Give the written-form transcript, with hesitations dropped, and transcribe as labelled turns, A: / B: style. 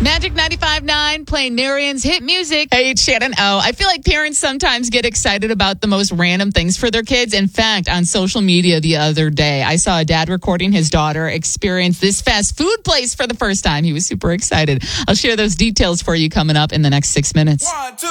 A: Magic 95.9 playing Narian's hit music. Hey, it's Shannon O. I feel like parents sometimes get excited about the most random things for their kids. In fact, on social media the other day, I saw a dad recording his daughter experience this fast food place for the first time. He was super excited. I'll share those details for you coming up in the next 6 minutes.
B: 1, 2.